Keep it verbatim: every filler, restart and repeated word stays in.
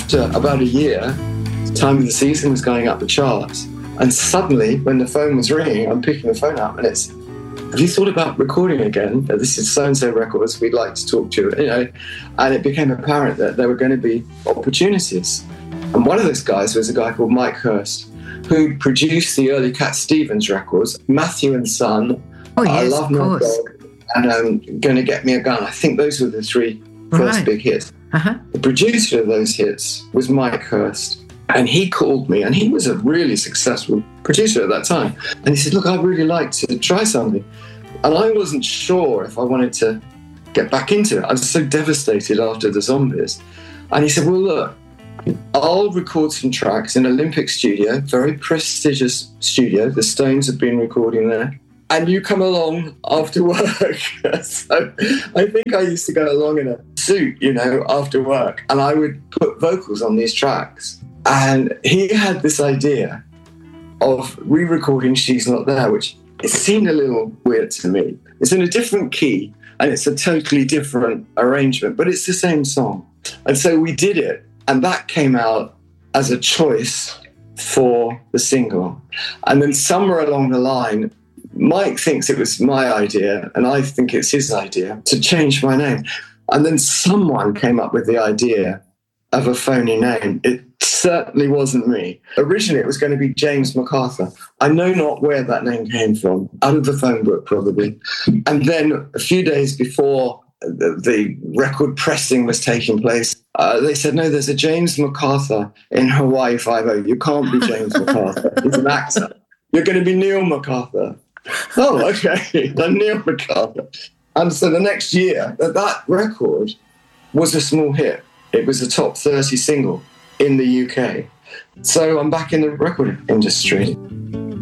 after about a year, the time of the season was going up the charts. And suddenly, when the phone was ringing, I'm picking the phone up and it's, have you thought about recording again? This is so-and-so records, we'd like to talk to you, you know. And it became apparent that there were going to be opportunities. And one of those guys was a guy called Mike Hurst, who produced the early Cat Stevens records, Matthew and Son, oh, yes, I Love My Dog, and um, Gonna Get Me a Gun. I think those were the three first right. big hits. Uh-huh. The producer of those hits was Mike Hurst. And he called me, and he was a really successful producer at that time. And he said, look, I'd really like to try something. And I wasn't sure if I wanted to get back into it. I was so devastated after the Zombies. And he said, well, look, I'll record some tracks in Olympic Studio, very prestigious studio. The Stones have been recording there. And you come along after work. So I think I used to go along in a suit, you know, after work. And I would put vocals on these tracks. And he had this idea of re-recording She's Not There, which it seemed a little weird to me. It's in a different key and it's a totally different arrangement, but it's the same song. And so we did it, and that came out as a choice for the single. And then somewhere along the line, Mike thinks it was my idea and I think it's his idea to change my name. And then someone came up with the idea of a phony name. It certainly wasn't me. Originally, it was going to be James MacArthur. I know not where that name came from, out of the phone book probably. And then a few days before the, the record pressing was taking place, uh, they said, no, there's a James MacArthur in Hawaii Five-O. You can't be James MacArthur. He's an actor. You're going to be Neil MacArthur. Oh, okay. I'm Neil MacArthur. And so the next year, that, that record was a small hit. It was a top thirty single in the U K. So I'm back in the record industry.